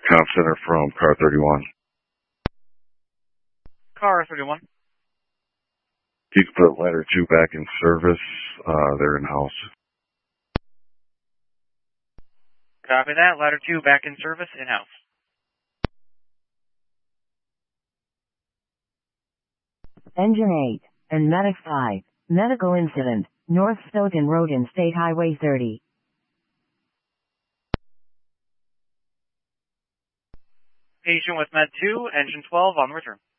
Comp Center from Car 31. Car 31. You can put ladder 2 back in service. They're in-house. Copy that. Ladder 2 back in service, in-house. Engine 8 and Medic 5. Medical incident. North Stoughton Road and State Highway 30. Patient with Med 2, engine 12 on the return.